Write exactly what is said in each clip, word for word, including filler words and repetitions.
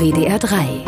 W D R drei.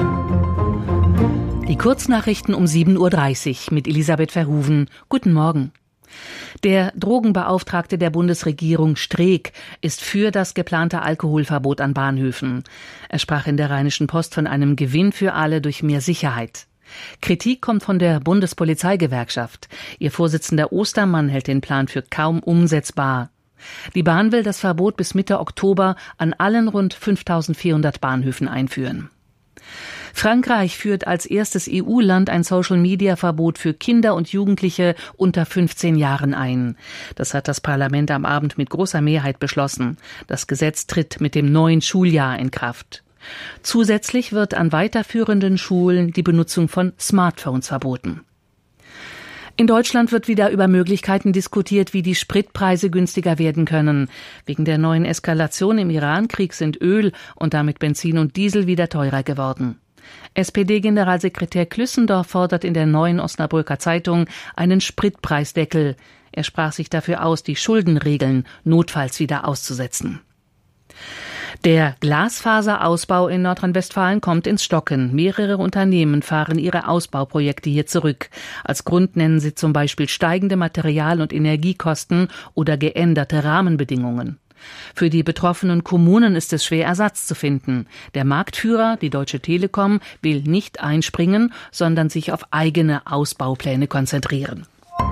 Die Kurznachrichten um sieben Uhr dreißig mit Elisabeth Verhoeven. Guten Morgen. Der Drogenbeauftragte der Bundesregierung Streeck ist für das geplante Alkoholverbot an Bahnhöfen. Er sprach in der Rheinischen Post von einem Gewinn für alle durch mehr Sicherheit. Kritik kommt von der Bundespolizeigewerkschaft. Ihr Vorsitzender Ostermann hält den Plan für kaum umsetzbar. Die Bahn will das Verbot bis Mitte Oktober an allen rund fünftausendvierhundert Bahnhöfen einführen. Frankreich führt als erstes E U-Land ein Social-Media-Verbot für Kinder und Jugendliche unter fünfzehn Jahren ein. Das hat das Parlament am Abend mit großer Mehrheit beschlossen. Das Gesetz tritt mit dem neuen Schuljahr in Kraft. Zusätzlich wird an weiterführenden Schulen die Benutzung von Smartphones verboten. In Deutschland wird wieder über Möglichkeiten diskutiert, wie die Spritpreise günstiger werden können. Wegen der neuen Eskalation im Iran-Krieg sind Öl und damit Benzin und Diesel wieder teurer geworden. S P D-Generalsekretär Klüssendorf fordert in der Neuen Osnabrücker Zeitung einen Spritpreisdeckel. Er sprach sich dafür aus, die Schuldenregeln notfalls wieder auszusetzen. Der Glasfaserausbau in Nordrhein-Westfalen kommt ins Stocken. Mehrere Unternehmen fahren ihre Ausbauprojekte hier zurück. Als Grund nennen sie zum Beispiel steigende Material- und Energiekosten oder geänderte Rahmenbedingungen. Für die betroffenen Kommunen ist es schwer, Ersatz zu finden. Der Marktführer, die Deutsche Telekom, will nicht einspringen, sondern sich auf eigene Ausbaupläne konzentrieren.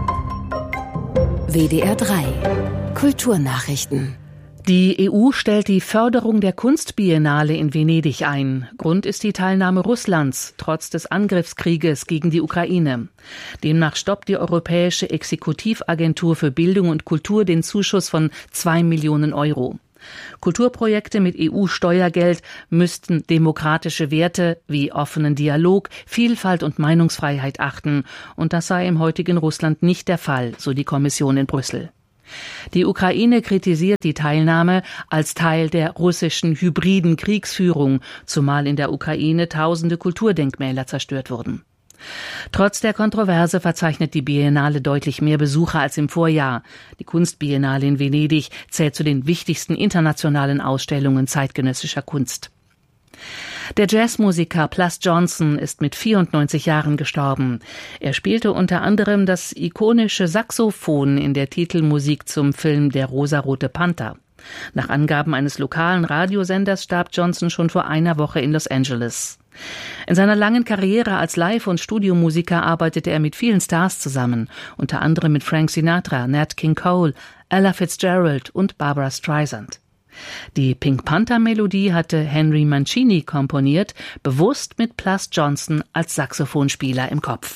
W D R drei. Kulturnachrichten. Die E U stellt die Förderung der Kunstbiennale in Venedig ein. Grund ist die Teilnahme Russlands, trotz des Angriffskrieges gegen die Ukraine. Demnach stoppt die Europäische Exekutivagentur für Bildung und Kultur den Zuschuss von zwei Millionen Euro. Kulturprojekte mit E U-Steuergeld müssten demokratische Werte wie offenen Dialog, Vielfalt und Meinungsfreiheit achten. Und das sei im heutigen Russland nicht der Fall, so die Kommission in Brüssel. Die Ukraine kritisiert die Teilnahme als Teil der russischen hybriden Kriegsführung, zumal in der Ukraine tausende Kulturdenkmäler zerstört wurden. Trotz der Kontroverse verzeichnet die Biennale deutlich mehr Besucher als im Vorjahr. Die Kunstbiennale in Venedig zählt zu den wichtigsten internationalen Ausstellungen zeitgenössischer Kunst. Der Jazzmusiker Plas Johnson ist mit vierundneunzig Jahren gestorben. Er spielte unter anderem das ikonische Saxophon in der Titelmusik zum Film Der rosarote Panther. Nach Angaben eines lokalen Radiosenders starb Johnson schon vor einer Woche in Los Angeles. In seiner langen Karriere als Live- und Studiomusiker arbeitete er mit vielen Stars zusammen, unter anderem mit Frank Sinatra, Nat King Cole, Ella Fitzgerald und Barbra Streisand. Die Pink Panther-Melodie hatte Henry Mancini komponiert, bewusst mit Plas Johnson als Saxophonspieler im Kopf.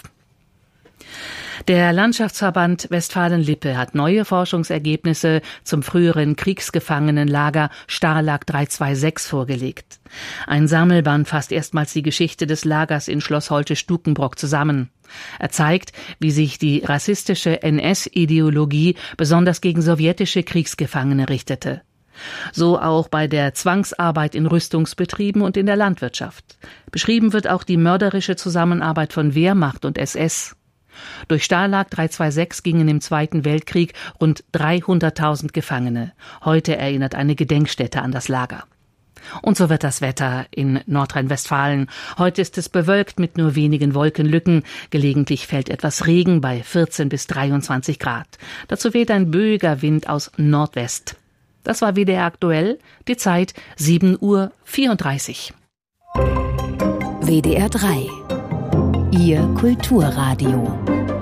Der Landschaftsverband Westfalen-Lippe hat neue Forschungsergebnisse zum früheren Kriegsgefangenenlager Stalag dreihundertsechsundzwanzig vorgelegt. Ein Sammelband fasst erstmals die Geschichte des Lagers in Schloss Holte-Stukenbrock zusammen. Er zeigt, wie sich die rassistische N S-Ideologie besonders gegen sowjetische Kriegsgefangene richtete. So auch bei der Zwangsarbeit in Rüstungsbetrieben und in der Landwirtschaft. Beschrieben wird auch die mörderische Zusammenarbeit von Wehrmacht und S S. Durch Stalag dreihundertsechsundzwanzig gingen im Zweiten Weltkrieg rund dreihunderttausend Gefangene. Heute erinnert eine Gedenkstätte an das Lager. Und so wird das Wetter in Nordrhein-Westfalen. Heute ist es bewölkt mit nur wenigen Wolkenlücken. Gelegentlich fällt etwas Regen bei vierzehn bis dreiundzwanzig Grad. Dazu weht ein böiger Wind aus Nordwest. Das war W D R aktuell, die Zeit sieben Uhr vierunddreißig. W D R drei. Ihr Kulturradio.